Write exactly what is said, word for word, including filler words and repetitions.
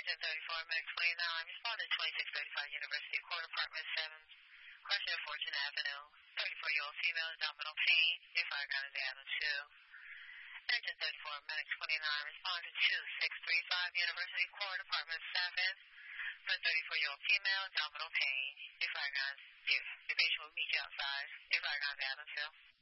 Engine thirty-four, Medic twenty-nine, respond to twenty-six thirty-five University Court, Apartment seven, Crushing Fortune Avenue. thirty-four-year-old female, abdominal pain. Your fire ground is Avenue two. Engine thirty-four, Medic twenty-nine, respond to two six three five University Court, Apartment seven, for thirty-four-year-old female, abdominal pain. Your fire ground is, your, your patient will meet you outside. Your fire ground is Avenue two.